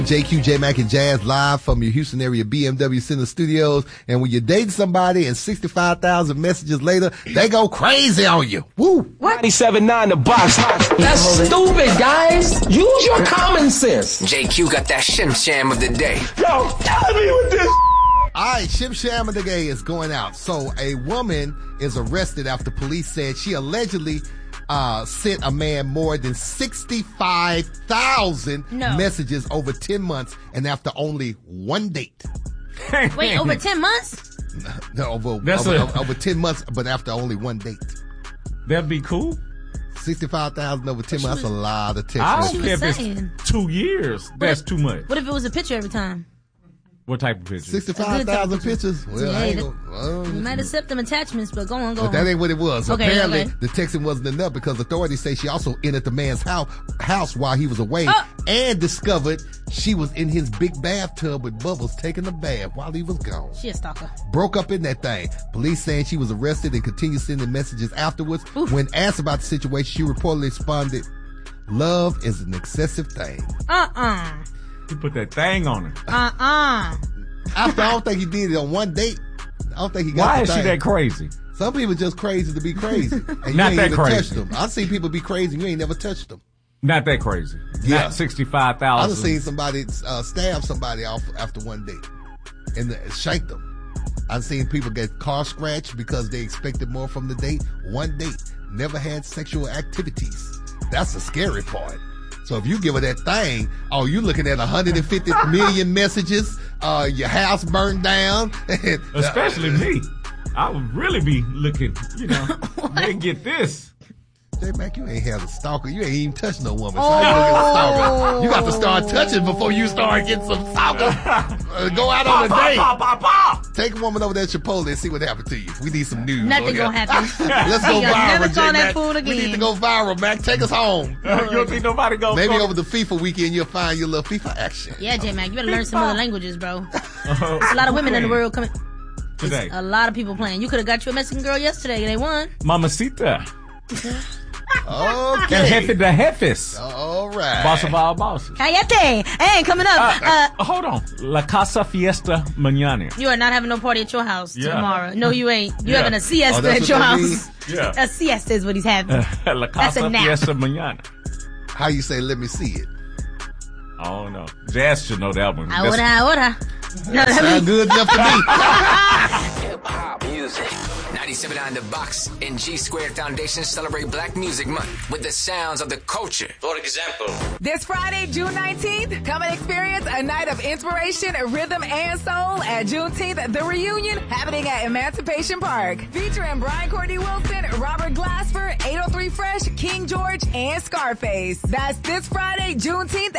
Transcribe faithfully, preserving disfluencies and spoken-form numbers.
J Q, J Mac, and Jazz live from your Houston area B M W Center Studios. And when you're dating somebody and sixty-five thousand messages later, they go crazy on you. Woo! What? ninety-seven point nine The Box. That's stupid, guys. Use your common sense. J Q got that shim sham of the day. Yo, killing me with this. All right, Shim Sham of the day is going out. So a woman is arrested after police said she allegedly uh, sent a man more than sixty-five thousand No. messages over ten months and after only one date. Wait, over ten months? No, over, That's over, a- over, over ten months, but after only one date. That'd be cool. sixty-five thousand over ten What months, she that's a lot of text I What don't she messages. care was if saying? it's two years. That's if- too much. What if it was a picture every time? What type of picture? sixty-five thousand pictures? Well, I ain't Yeah, gonna, well, You might accept them attachments, but go on, go But on. that ain't what it was. Okay, Apparently, okay. the texting wasn't enough because authorities say she also entered the man's house, house while he was away Oh. and discovered she was in his big bathtub with Bubbles taking a bath while he was gone. She a stalker. Broke up in that thing. Police saying she was arrested and continued sending messages afterwards. Oof. When asked about the situation, she reportedly responded, "Love is an excessive thing." Uh-uh. You put that thing on her. Uh-uh. After, I don't think he did it on one date. I don't think he got Why the is she thing. that crazy? Some people just crazy to be crazy. And you Not ain't that even crazy. touched them. I've seen people be crazy and you ain't never touched them. Not that crazy. Yeah. Not sixty-five I've thousand. seen somebody uh, stab somebody off after one date and uh, shank them. I've seen people get car scratched because they expected more from the date. One date, never had sexual activities. That's the scary part. So if you give her that thing, oh, you looking at one hundred fifty million messages, uh, your house burned down. Especially me. I would really be looking, you know, they get this. J Mac, you ain't had a stalker. You ain't even touched no woman. So how you gonna get a stalker? You got to start touching before you start getting some stalker. Uh, go out on a date. Pop, pop, pop. Take a woman over there at Chipotle and see what happened to you. We need some news. Nothing on here. gonna happen. Let's go You'll never viral, call J that Mac. food We again. need to go viral, Mac. Take us home. You don't think nobody goes? Maybe go- over the FIFA weekend you'll find your little FIFA action. Yeah, J-Mac, you better learn some other languages, bro. There's a lot of women in the world coming. today. A lot of people playing. You could have got you a Mexican girl yesterday and they won. Mamacita. Okay. And Jefe the Jefes. All right. Boss of all bosses. Cayete! Hey, coming up. Uh, Uh, uh, hold on. La Casa Fiesta Mañana. you are not having no party at your house Yeah. tomorrow. No, you ain't. You Yeah. having a siesta Oh, that's at your what that house. means? Yeah. A siesta is what he's having. La That's a Casa nap. Fiesta Mañana. How you say, let me see it? I don't know. Jazz should know that one. Ahora, ahora. No, that Sound means good enough to me. Hip hop music. ninety-seven point nine The Box and G Squared Foundation celebrate Black Music Month with the sounds of the culture. For example, This Friday, June nineteenth, come and experience a night of inspiration, rhythm, and soul at Juneteenth, The Reunion, happening at Emancipation Park. Featuring Brian Courtney Wilson, Robert Glasper, eight oh three Fresh, King George, and Scarface. That's this Friday, Juneteenth